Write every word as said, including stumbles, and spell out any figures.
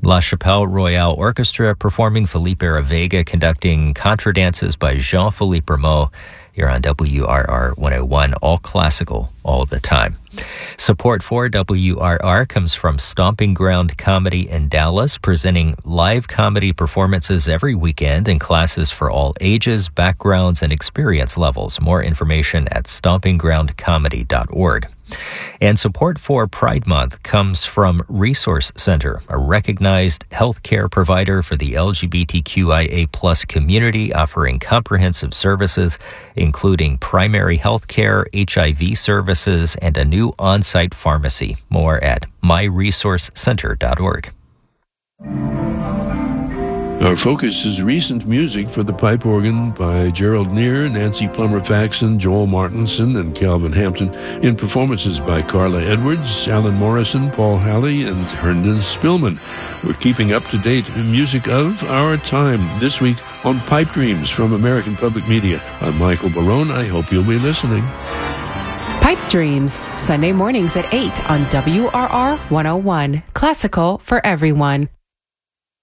La Chapelle Royale Orchestra performing Felipe Aravega, conducting contra dances by Jean-Philippe Rameau. You're on W R R one oh one, all classical, all the time. Support for W R R comes from Stomping Ground Comedy in Dallas, presenting live comedy performances every weekend and classes for all ages, backgrounds, and experience levels. More information at stomping ground comedy dot org. And support for Pride Month comes from Resource Center, a recognized healthcare provider for the L G B T Q I A plus community, offering comprehensive services, including primary health care, H I V services, and a new on-site pharmacy. More at my resource center dot org. Our focus is recent music for the pipe organ by Gerald Neer, Nancy Plummer-Faxon, Joel Martinson, and Calvin Hampton, in performances by Carla Edwards, Alan Morrison, Paul Halley, and Herndon Spillman. We're keeping up to date music of our time this week on Pipe Dreams from American Public Media. I'm Michael Barone. I hope you'll be listening. Pipe Dreams, Sunday mornings at eight on W R R one oh one. Classical for everyone.